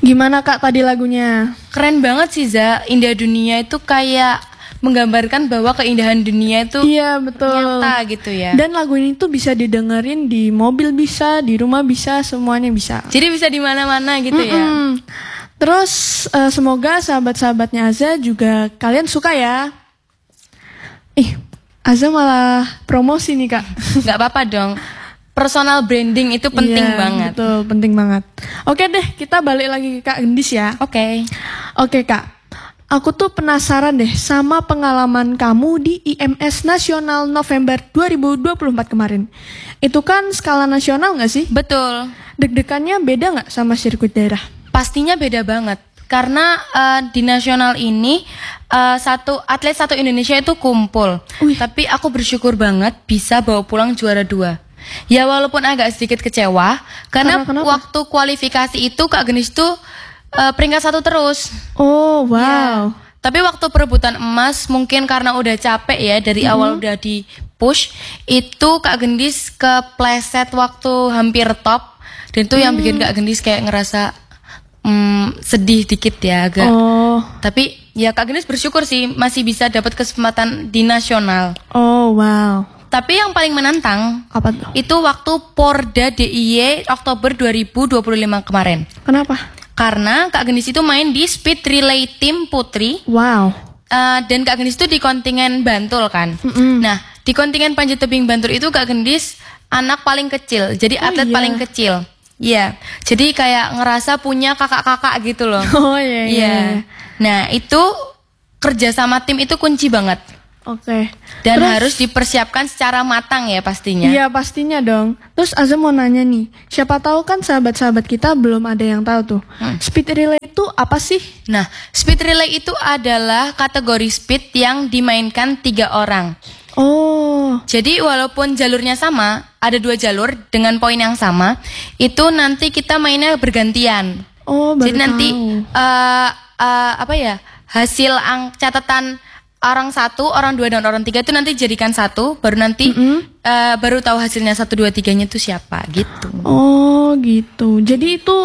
Gimana Kak tadi lagunya? Keren banget sih Za, Indah Dunia itu kayak menggambarkan bahwa keindahan dunia itu Iya betul. nyata gitu ya. Dan lagu ini tuh bisa didengerin di mobil bisa, di rumah bisa, semuanya bisa. Jadi bisa di mana-mana gitu ya. Terus semoga sahabat-sahabatnya Aza juga kalian suka ya. Aza malah promosi nih Kak. Gak apa-apa dong. Personal branding itu penting banget. Betul, penting banget. Oke deh, kita balik lagi ke Kak Gendis ya. Oke. Oke Kak. Aku tuh penasaran deh sama pengalaman kamu di IMS Nasional November 2024 kemarin. Itu kan skala nasional gak sih? Betul. Deg-degannya beda gak sama sirkuit daerah? Pastinya beda banget. Karena di nasional ini atlet satu Indonesia itu kumpul. Tapi aku bersyukur banget bisa bawa pulang juara 2. Ya walaupun agak sedikit kecewa. Karena waktu kualifikasi itu Kak Gendis tuh peringkat 1 terus. Oh wow. Ya. Tapi waktu perebutan emas mungkin karena udah capek ya dari awal udah di push, itu Kak Gendis kepleset waktu hampir top. Dan itu yang bikin Kak Gendis kayak ngerasa sedih dikit ya agak. Tapi ya Kak Gendis bersyukur sih masih bisa dapat kesempatan di nasional. Oh wow. Tapi yang paling menantang apa tuh? Itu waktu Porda DIY Oktober 2025 kemarin. Kenapa? Karena Kak Gendis itu main di Speed Relay Tim Putri. Wow. Dan Kak Gendis itu di kontingen Bantul kan. Nah, di kontingen panjat tebing Bantul itu Kak Gendis anak paling kecil. Jadi atlet paling kecil. Iya. Jadi kayak ngerasa punya kakak-kakak gitu loh. Oh iya. Nah, itu kerja sama tim itu kunci banget. Oke. Dan harus dipersiapkan secara matang ya pastinya. Iya pastinya dong. Terus Azam mau nanya nih, siapa tahu kan sahabat-sahabat kita belum ada yang tahu tuh. Speed relay itu apa sih? Nah, speed relay itu adalah kategori speed yang dimainkan 3 orang. Oh. Jadi walaupun jalurnya sama, ada 2 jalur dengan poin yang sama, itu nanti kita mainnya bergantian. Oh, baru jadi nanti tahu. Hasil catatan orang 1, orang 2 dan orang 3 itu nanti jadikan 1, baru nanti baru tahu hasilnya 1, 2, 3-nya itu siapa gitu. Oh gitu. Jadi itu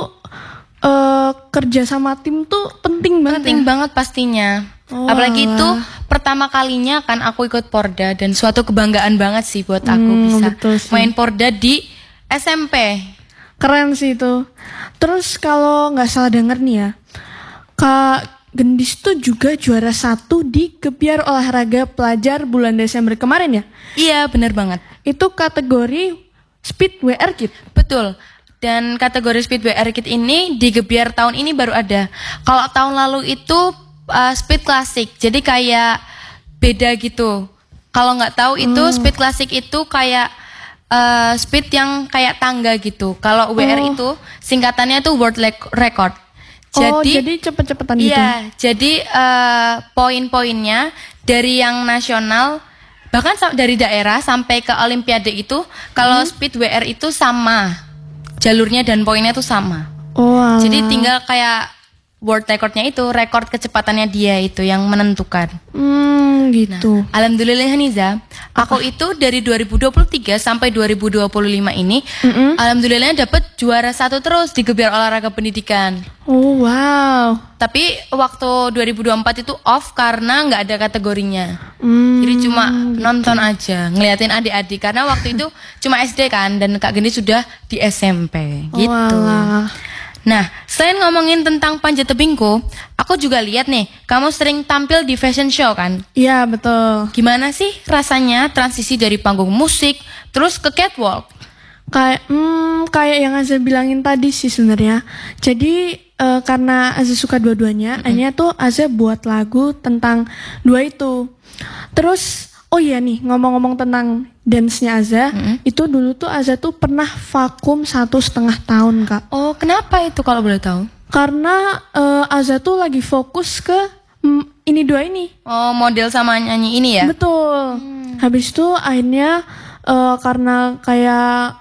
kerja sama tim tuh penting banget. Penting banget pastinya. Apalagi itu pertama kalinya kan aku ikut Porda dan suatu kebanggaan banget sih buat aku bisa main Porda di SMP. Keren sih itu. Terus kalau nggak salah denger nih ya, Kak Gendis tuh juga juara 1 di Gebiar Olahraga Pelajar bulan Desember kemarin ya? Iya benar banget. Itu kategori Speed WR Kit. Betul. Dan kategori Speed WR Kit ini di Gebiar tahun ini baru ada. Kalau tahun lalu itu Speed Classic. Jadi kayak beda gitu. Kalau nggak tahu itu Speed Classic itu kayak speed yang kayak tangga gitu. Kalau WR itu singkatannya tuh World Record. Jadi cepet-cepetan gitu. Iya, jadi poin-poinnya dari yang nasional bahkan dari daerah sampai ke Olimpiade itu kalau speed WR itu sama jalurnya dan poinnya tuh sama. Jadi tinggal kayak world recordnya itu, rekor kecepatannya dia itu yang menentukan. Gitu. Nah, alhamdulillah Niza, aku itu dari 2023 sampai 2025 ini, alhamdulillahnya dapat juara 1 terus di Gebiar Olahraga Pendidikan. Oh wow. Tapi waktu 2024 itu off karena nggak ada kategorinya. Jadi cuma nonton aja, ngeliatin adik-adik karena waktu itu cuma SD kan dan Kak Gendis sudah di SMP gitu. Nah, selain ngomongin tentang panjat tebingku, aku juga lihat nih, kamu sering tampil di fashion show kan? Iya, betul. Gimana sih rasanya transisi dari panggung musik terus ke catwalk? Kayak yang Azza bilangin tadi sih sebenarnya. Jadi karena Azza suka dua-duanya, akhirnya tuh Azza buat lagu tentang dua itu. Terus oh iya nih, ngomong-ngomong tentang dance-nya Azza, itu dulu tuh Azza tuh pernah vakum 1,5 tahun, Kak. Oh, kenapa itu kalau boleh tahu? Karena Azza tuh lagi fokus ke ini dua ini. Oh, model sama nyanyi ini ya? Betul. Habis itu akhirnya karena kayak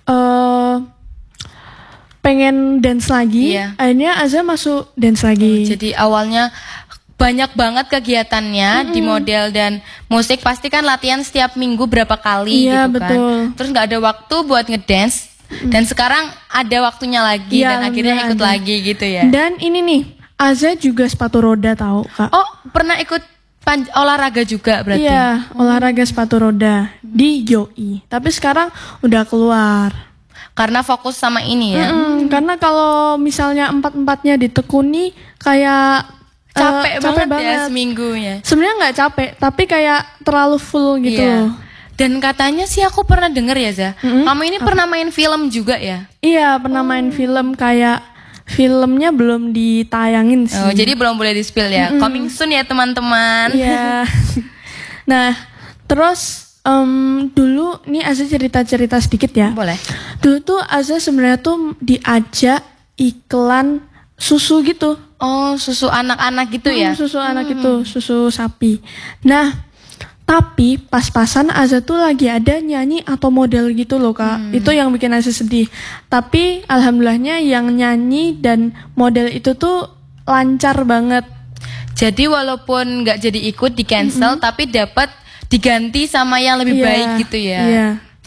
pengen dance lagi, akhirnya Azza masuk dance lagi. Jadi awalnya banyak banget kegiatannya di model dan musik, pasti kan latihan setiap minggu berapa kali gitu kan. Betul. Terus nggak ada waktu buat ngedance. Dan sekarang ada waktunya lagi Iya, dan akhirnya alhamdulillah ikut ada. lagi gitu ya. Dan ini nih, Aza juga sepatu roda tahu Kak. Oh, pernah ikut olahraga juga berarti? Iya, olahraga sepatu roda di YOI. Tapi sekarang udah keluar. Karena fokus sama ini ya. Karena kalau misalnya 4-4-nya ditekuni kayak Capek banget ya seminggunya. Sebenarnya nggak capek, tapi kayak terlalu full gitu Iya. loh. Dan katanya sih aku pernah denger ya, Za. Kamu ini pernah main film juga ya? Iya, pernah main film kayak filmnya belum ditayangin sih. Oh, jadi belum boleh di-spill ya. Coming soon ya, teman-teman. Iya. Nah, terus dulu nih Aza cerita-cerita sedikit ya. Boleh. Dulu tuh Aza sebenarnya tuh diajak iklan susu gitu. Oh, susu anak-anak gitu ya? Susu anak itu, susu sapi. Nah, tapi pas-pasan Aza tuh lagi ada nyanyi atau model gitu loh Kak. Itu yang bikin Aza sedih. Tapi alhamdulillahnya yang nyanyi dan model itu tuh lancar banget. Jadi walaupun nggak jadi ikut di cancel, tapi dapat diganti sama yang lebih Iya, baik gitu ya. Iya.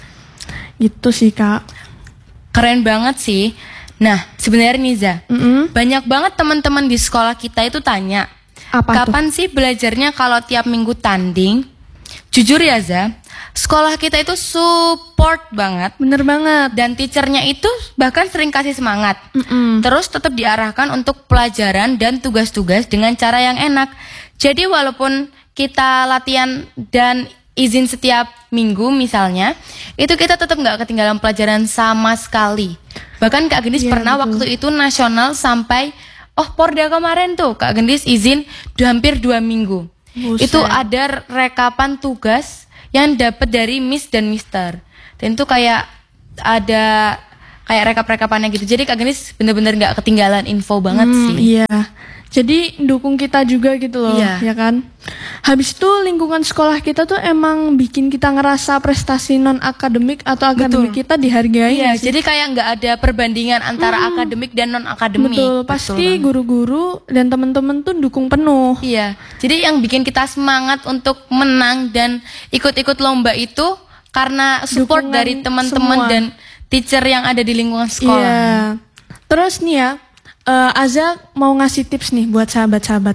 Gitu sih Kak. Keren banget sih. Nah, sebenarnya Niza, banyak banget teman-teman di sekolah kita itu tanya, Apa kapan sih belajarnya kalau tiap minggu tanding? Jujur ya Za, sekolah kita itu support banget. Bener banget. Dan teachernya itu bahkan sering kasih semangat. Terus tetap diarahkan untuk pelajaran dan tugas-tugas dengan cara yang enak. Jadi walaupun kita latihan dan izin setiap minggu misalnya, itu kita tetap nggak ketinggalan pelajaran sama sekali. Bahkan Kak Gendis pernah waktu itu nasional sampai, Porda kemarin tuh Kak Gendis izin hampir 2 minggu. Buset. Itu ada rekapan tugas yang dapat dari Miss dan Mister. Dan itu kayak ada kayak rekap-rekapannya gitu. Jadi Kak Gendis bener-bener nggak ketinggalan info banget sih. Iya. Jadi dukung kita juga gitu loh, Iya. ya kan? Habis itu lingkungan sekolah kita tuh emang bikin kita ngerasa prestasi non akademik atau akademik kita dihargai. Iya, nggak sih? jadi kayak nggak ada perbandingan antara akademik dan non akademik. Betul, pasti guru-guru dan teman-teman tuh dukung penuh. Iya, jadi yang bikin kita semangat untuk menang dan ikut-ikut lomba itu karena support Dukungan dari teman-teman semua. dan teacher yang ada di lingkungan sekolah. Iya. Terus nih ya, Aza mau ngasih tips nih buat sahabat-sahabat.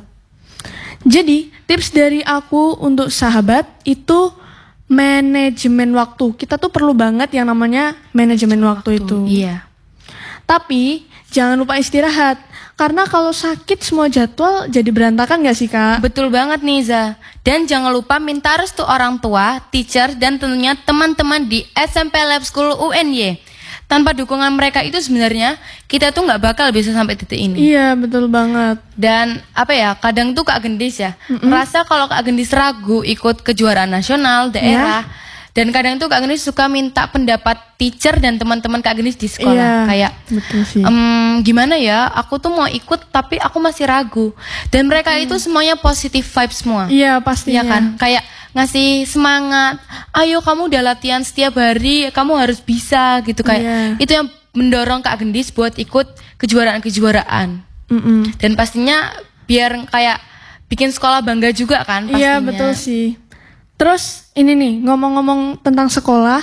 Jadi tips dari aku untuk sahabat itu manajemen waktu. Kita tuh perlu banget yang namanya manajemen waktu itu. Iya. Tapi jangan lupa istirahat. Karena kalau sakit semua jadwal jadi berantakan gak sih Kak? Betul banget nih Za. Dan jangan lupa minta restu orang tua, teacher, dan tentunya teman-teman di SMP Lab School UNY. Tanpa dukungan mereka itu sebenarnya kita tuh nggak bakal bisa sampai titik ini. Iya betul banget. Dan kadang tuh Kak Gendis ya merasa kalau Kak Gendis ragu ikut kejuaraan nasional daerah. Dan kadang tuh Kak Gendis suka minta pendapat teacher dan teman-teman Kak Gendis di sekolah. Iya, Kayak betul sih. gimana ya, aku tuh mau ikut tapi aku masih ragu. Dan mereka itu semuanya positive vibes semua. Iya pastinya. Iya kan? Kayak ngasih semangat, ayo kamu udah latihan setiap hari, kamu harus bisa gitu kayak. Iya. Itu yang mendorong Kak Gendis buat ikut kejuaraan-kejuaraan. Dan pastinya biar kayak bikin sekolah bangga juga kan pastinya. Iya betul sih. Terus ini nih ngomong-ngomong tentang sekolah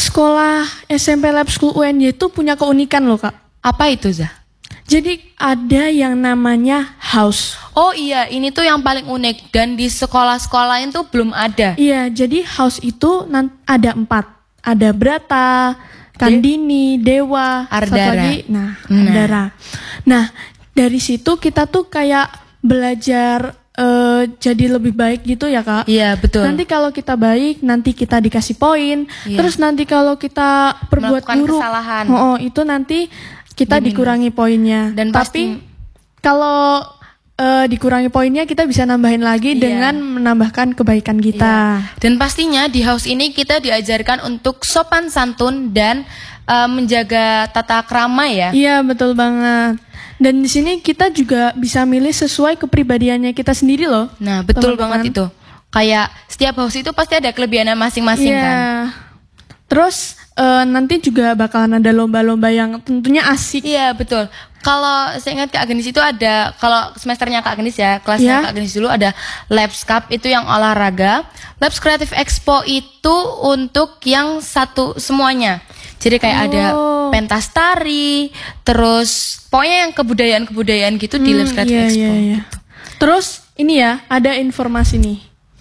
SMP Lab School UNY itu punya keunikan loh Kak. Apa itu Zah? Jadi ada yang namanya house. Oh iya, ini tuh yang paling unik dan di sekolah-sekolah lain tuh belum ada. Iya, jadi house itu ada 4. Ada Brata, Kandini, Dewa, Ardara. satu lagi, Ardara. Nah, dari situ kita tuh kayak belajar jadi lebih baik gitu ya Kak. Iya, betul. Nanti kalau kita baik, nanti kita dikasih poin. Iya. Terus nanti kalau kita berbuat Melakukan buruk, kesalahan. itu nanti kita dikurangi poinnya. Dan tapi kalau dikurangi poinnya kita bisa nambahin lagi dengan menambahkan kebaikan kita. Dan pastinya di house ini kita diajarkan untuk sopan santun dan menjaga tata krama ya. Iya betul banget. Dan di sini kita juga bisa milih sesuai kepribadiannya kita sendiri loh. Nah betul teman-teman. banget itu. Kayak setiap house itu pasti ada kelebihannya masing-masing kan. Terus nanti juga bakalan ada lomba-lomba yang tentunya asik. Iya betul. Kalau saya ingat Kak Gendis itu ada, kalau semesternya Kak Gendis ya, kelasnya Kak Gendis dulu ada Labs Cup itu yang olahraga, Labs Creative Expo itu untuk yang satu semuanya. Jadi kayak ada Oh. pentas tari, terus pokoknya yang kebudayaan-kebudayaan gitu di Labs Creative Iya, Expo. iya, iya. Terus ini ya, ada informasi nih.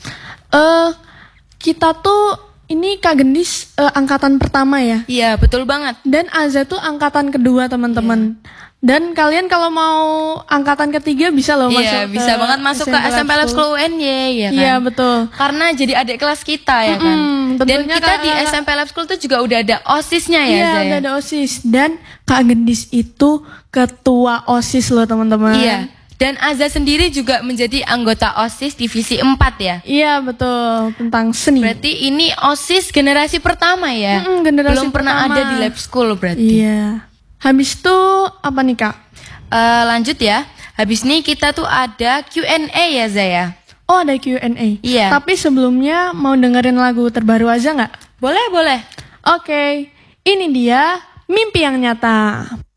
Kita tuh ini Kak Gendis angkatan pertama ya. Iya, betul banget. Dan Aza tuh angkatan kedua teman-teman. Dan kalian kalau mau angkatan ketiga bisa loh masuk. Iya, bisa banget masuk ke SMP Lab School UNY ya kan. Iya betul. Karena jadi adik kelas kita ya kan. Dan tentunya kita di Kak- SMP Lab School tuh juga udah ada OSIS-nya ya, Iya Zaya? udah ada OSIS. Dan Kak Gendis itu ketua OSIS loh teman-teman. Iya. Dan Aza sendiri juga menjadi anggota OSIS divisi 4 ya. Iya betul, tentang seni. Berarti ini OSIS generasi pertama ya. Generasi Belum pernah pertama. ada di Lab School berarti. Iya. Habis itu apa nih Kak? Lanjut ya. Habis ini kita tuh ada Q&A ya Zaya. Oh ada Q&A. Iya. Tapi sebelumnya mau dengerin lagu terbaru aja nggak? Boleh, boleh. Oke, ini dia Mimpi yang Nyata.